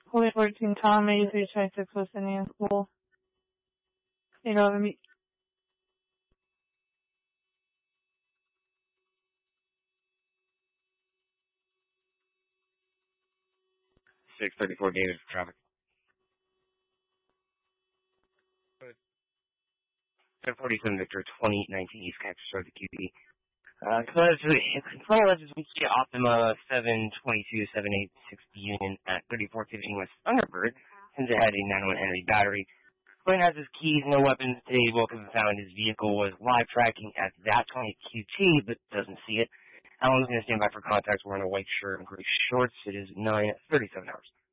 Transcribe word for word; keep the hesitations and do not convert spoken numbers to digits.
Police fourteen Tom, eight three twenty six West Indian School. You know, let me. six thirty-four David for traffic. ten forty-seven Victor, twenty nineteen East Cactus Road to Q B. Uh, Claire is weekly Optima seven twenty-two seven eighty-six Union at thirty-four fifty West Thunderbird, since it had a nine one Henry battery. Clint has his keys, no weapons. Today, Wilkins found his vehicle was live tracking at that twenty Q T, but doesn't see it. Alan's going to stand by for contact wearing a white shirt and gray shorts. It is nine thirty-seven hours.